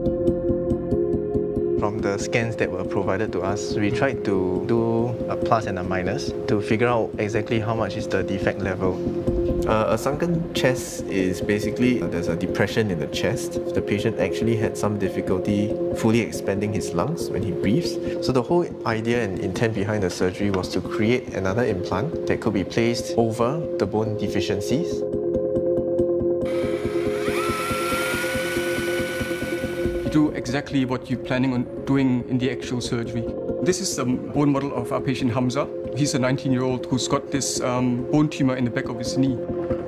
From the scans that were provided to us, we tried to do a plus and a minus to figure out exactly how much is the defect level. A sunken chest is basically there's a depression in the chest. The patient actually had some difficulty fully expanding his lungs when he breathes. So the whole idea and intent behind the surgery was to create another implant that could be placed over the bone deficiencies. Do exactly what you're planning on doing in the actual surgery. This is a bone model of our patient Hamza. He's a 19-year-old who's got this bone tumor in the back of his knee.